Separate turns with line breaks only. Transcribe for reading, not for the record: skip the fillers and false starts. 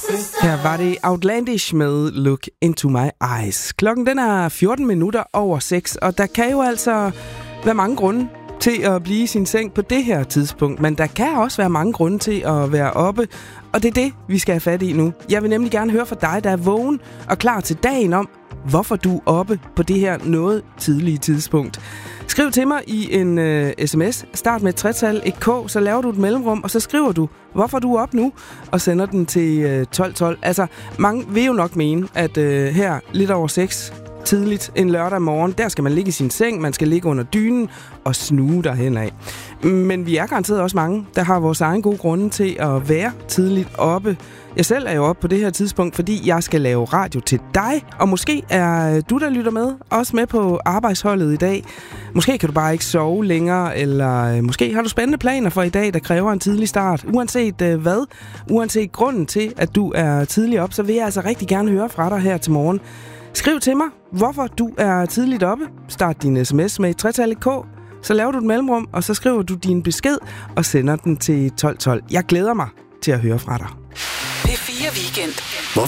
Her var det Outlandish med Look Into My Eyes. Klokken den er 14 minutter over 6, og der kan jo altså være mange grunde til at blive i sin seng på det her tidspunkt. Men der kan også være mange grunde til at være oppe, og det er det, vi skal have fat i nu. Jeg vil nemlig gerne høre fra dig, der er vågen og klar til dagen om, hvorfor du er oppe på det her noget tidlige tidspunkt. Skriv til mig i en sms. Start med et tretal, et K, så laver du et mellemrum, og så skriver du, hvorfor du er op nu, og sender den til 1212. Altså, mange vil jo nok mene, at her lidt over 6 tidligt en lørdag morgen, der skal man ligge i sin seng, man skal ligge under dynen og snuge derhen af. Men vi er garanteret også mange, der har vores egen gode grunde til at være tidligt oppe. Jeg selv er jo oppe på det her tidspunkt, fordi jeg skal lave radio til dig, og måske er du, der lytter med, også med på arbejdsholdet i dag. Måske kan du bare ikke sove længere, eller måske har du spændende planer for i dag, der kræver en tidlig start. Uanset hvad, uanset grunden til, at du er tidlig op, så vil jeg altså rigtig gerne høre fra dig her til morgen. Skriv til mig, hvorfor du er tidligt oppe. Start din sms med et tretal K. Så laver du et mellemrum, og så skriver du din besked og sender den til 1212. Jeg glæder mig til at høre fra dig.
P4 Weekend.
Hvorfor